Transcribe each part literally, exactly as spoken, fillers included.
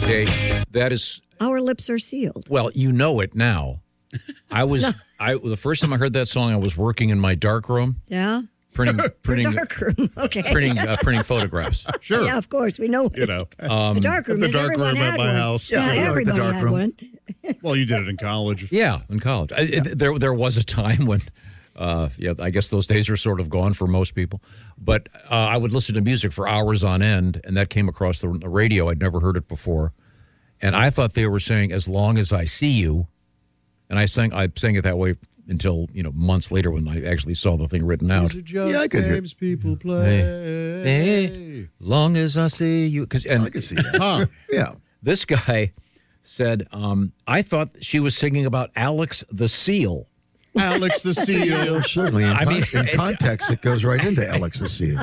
Okay, that is. Our lips are sealed. Well, you know it now. I was. No. I the first time I heard that song, I was working in my dark room. Yeah. Printing, printing, dark room. Okay. Printing, uh, printing photographs. Sure. Yeah, of course. We know. You know, um, the dark room. The is dark everyone room had at my one. house. Yeah, Yeah, everybody the dark had room. one. Well, you did it in college. Yeah, in college. I, Yeah. It, there, there was a time when, uh, yeah, I guess those days are sort of gone for most people. But uh, I would listen to music for hours on end, and that came across the, the radio. I'd never heard it before, and I thought they were saying "As long as I see you," and I sang, I sang it that way until you know months later when I actually saw the thing written out. These are just Yeah, I could hear- games people play. Hey, hey, long as I see you, because and I can see that. Huh. Yeah. this guy said, um, I thought she was singing about Alex the Seal. Alex the Seal. Well, certainly. In, I con- mean, in it- context, it goes right into Alex the Seal.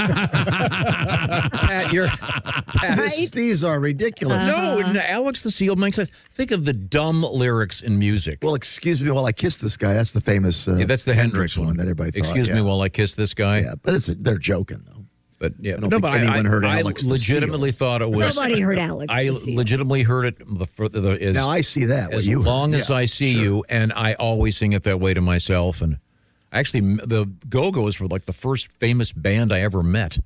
Pat, you're Pat, These are ridiculous. no, and Alex the Seal makes sense. Think of the dumb lyrics in music. Well, excuse me while I kiss this guy. That's the famous uh, Yeah, that's the Hendrix, one that everybody thought. Excuse yeah. me while I kiss this guy. Yeah, but it's they're joking, though. But yeah, I don't no, think but anyone I, heard I, Alex I the legitimately Seal. thought it was. Nobody heard Alex I the Seal. legitimately heard it. The, for the, is, Now, I see that. What As you heard. long as Yeah, I see sure. you, and I always sing it that way to myself. And actually, m- the Go-Go's were like the first famous band I ever met.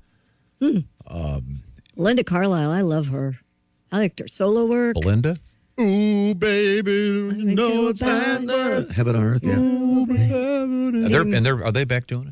Linda Carlisle, I love her. I liked her solo work. Belinda. Ooh, baby, you know it's about that earth. Heaven on earth, yeah. And they're, and they're are they back doing it?